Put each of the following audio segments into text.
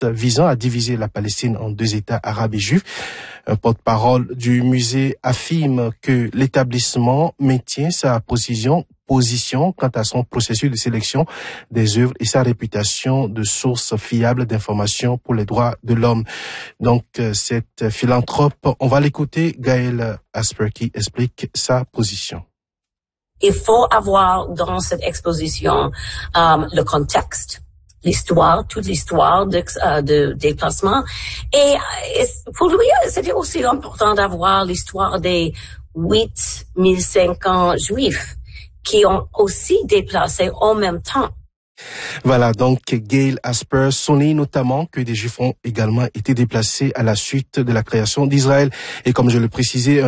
visant à diviser la Palestine en deux États arabes et juifs. Un porte-parole du musée affirme que l'établissement maintient sa position quant à son processus de sélection des œuvres et sa réputation de source fiable d'informations pour les droits de l'homme. Donc, cette philanthrope, on va l'écouter, Gaël Asper, qui explique sa position. Il faut avoir dans cette exposition le contexte, l'histoire, toute l'histoire de déplacement. Et pour lui, c'était aussi important d'avoir l'histoire des 8500 juifs qui ont aussi déplacé en même temps. Voilà, donc Gail Asper souligne notamment que des Juifs ont également été déplacés à la suite de la création d'Israël. Et comme je le précisais,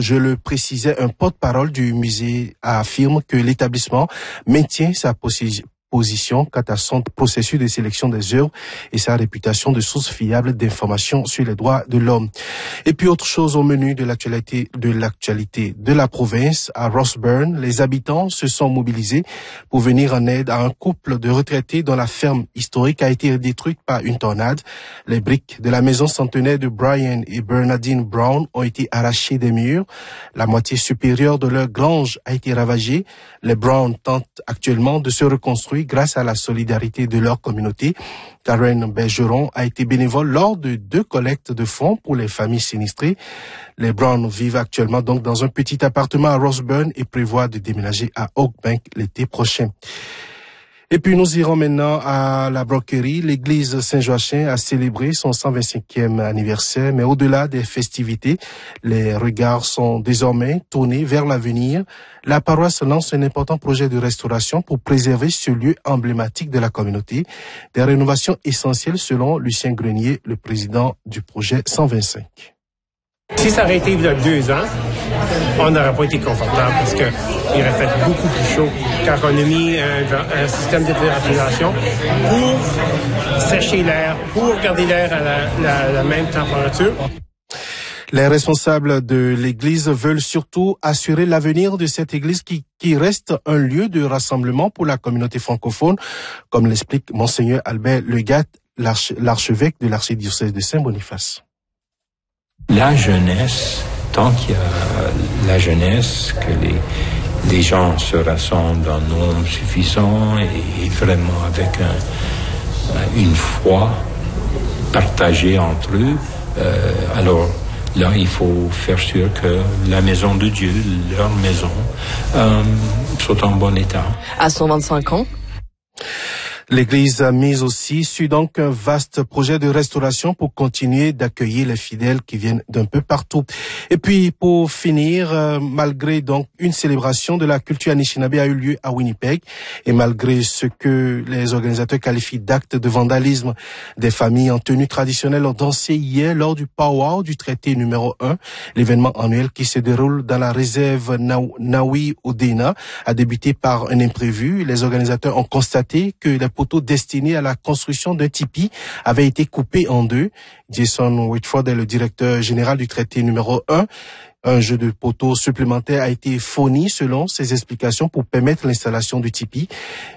un porte-parole du musée affirme que l'établissement maintient sa position quant à son processus de sélection des œuvres et sa réputation de source fiable d'informations sur les droits de l'homme. Et puis autre chose au menu de l'actualité de la province, à Roseburn, les habitants se sont mobilisés pour venir en aide à un couple de retraités dont la ferme historique a été détruite par une tornade. Les briques de la maison centenaire de Brian et Bernadine Brown ont été arrachées des murs. La moitié supérieure de leur grange a été ravagée. Les Brown tentent actuellement de se reconstruire grâce à la solidarité de leur communauté. Karen Bergeron a été bénévole lors de 2 collectes de fonds pour les familles sinistrées. Les Brown vivent actuellement donc dans un petit appartement à Roseburn et prévoient de déménager à Oakbank l'été prochain. Et puis nous irons maintenant à la Broquerie. L'église Saint-Joachim a célébré son 125e anniversaire, mais au-delà des festivités, les regards sont désormais tournés vers l'avenir. La paroisse lance un important projet de restauration pour préserver ce lieu emblématique de la communauté. Des rénovations essentielles selon Lucien Grenier, le président du projet 125. Si ça aurait été il y a 2 ans, on n'aurait pas été confortable parce qu'il aurait fait beaucoup plus chaud quand on a mis un système de ventilation pour sécher l'air, pour garder l'air à la même température. Les responsables de l'église veulent surtout assurer l'avenir de cette église qui reste un lieu de rassemblement pour la communauté francophone, comme l'explique Monseigneur Albert Legat, l'archevêque de l'archidiocèse de Saint-Boniface. La jeunesse, tant qu'il y a la jeunesse, que les gens se rassemblent en nombre suffisant et vraiment avec une foi partagée entre eux, alors là, il faut faire sûr que la maison de Dieu, leur maison, soit en bon état. À 125 ans, l'église a mis aussi sur donc un vaste projet de restauration pour continuer d'accueillir les fidèles qui viennent d'un peu partout. Et puis, pour finir, malgré donc une célébration de la culture Anishinaabe a eu lieu à Winnipeg, et malgré ce que les organisateurs qualifient d'actes de vandalisme, des familles en tenue traditionnelle ont dansé hier lors du powwow du traité numéro 1. L'événement annuel qui se déroule dans la réserve Nawi-Odena a débuté par un imprévu. Les organisateurs ont constaté que les poteaux destinés à la construction d'un tipi avaient été coupés en 2. Jason Whitford est le directeur général du traité numéro 1. Un jeu de poteaux supplémentaire a été fourni selon ses explications pour permettre l'installation du tipi.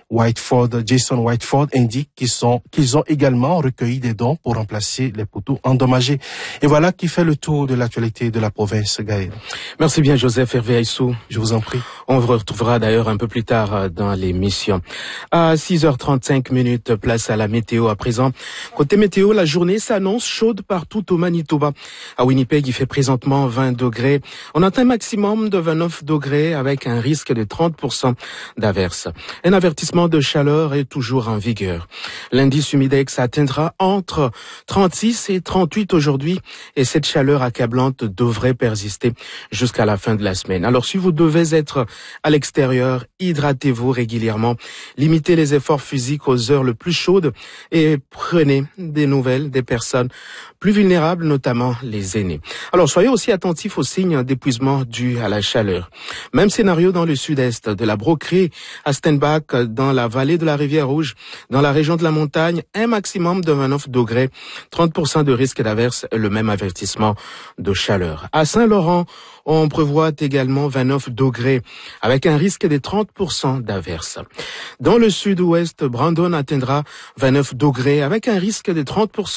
Jason Whiteford indique qu'ils ont également recueilli des dons pour remplacer les poteaux endommagés. Et voilà qui fait le tour de l'actualité de la province, Gaël. Merci bien, Joseph Hervé Aïssou. Je vous en prie. On vous retrouvera d'ailleurs un peu plus tard dans l'émission. À 6h35, place à la météo à présent. Côté météo, la journée s'annonce chaude partout au Manitoba. À Winnipeg, il fait présentement 20 degrés. On atteint un maximum de 29 degrés avec un risque de 30% d'averses. Un avertissement de chaleur est toujours en vigueur. L'indice humidex atteindra entre 36 et 38 aujourd'hui et cette chaleur accablante devrait persister jusqu'à la fin de la semaine. Alors si vous devez être à l'extérieur, hydratez-vous régulièrement, limitez les efforts physiques aux heures les plus chaudes et prenez des nouvelles des personnes plus vulnérables, notamment les aînés. Alors soyez aussi attentifs aux signes d'épuisement dû à la chaleur. Même scénario dans le sud-est, de la Broquerie à Stenbach, dans la vallée de la Rivière-Rouge, dans la région de la montagne, un maximum de 29 degrés, 30% de risque d'averse et le même avertissement de chaleur. À Saint-Laurent, on prévoit également 29 degrés avec un risque de 30% d'averse. Dans le sud-ouest, Brandon atteindra 29 degrés avec un risque de 30%